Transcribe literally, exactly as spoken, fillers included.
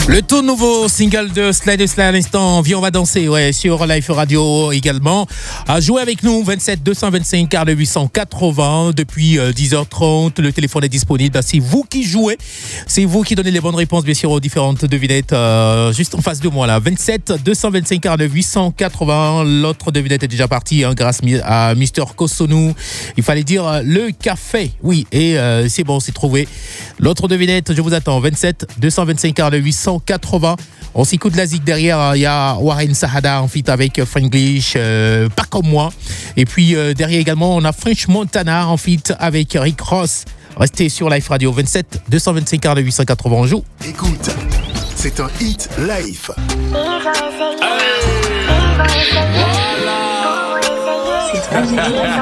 Le tout nouveau single de Slade Slade à l'instant, Viens on va danser, ouais, sur Life Radio également. À jouer avec nous, vingt-sept deux cent vingt-cinq quarante huit cent quatre-vingts depuis euh, dix heures trente. Le téléphone est disponible. C'est vous qui jouez. C'est vous qui donnez les bonnes réponses, bien sûr, aux différentes devinettes. Euh, juste en face de moi, là. vingt-sept deux cent vingt-cinq quarante huit cent quatre-vingts. L'autre devinette est déjà partie, hein, grâce à Mister Kosonou. Il fallait dire euh, le café. Oui, et euh, c'est bon, c'est trouvé. L'autre devinette, je vous attends. vingt-sept deux cent vingt-cinq quarante huit cent quatre-vingts. On s'écoute la zig derrière. Il y a Warren Sahada en feat avec Franglish, euh, pas comme moi. Et puis euh, derrière également, on a French Montana en feat avec Rick Ross. Restez sur Life Radio. Vingt-sept deux cent vingt-cinq quarante huit cent quatre-vingts. On joue. Écoute, c'est un hit live. Voilà.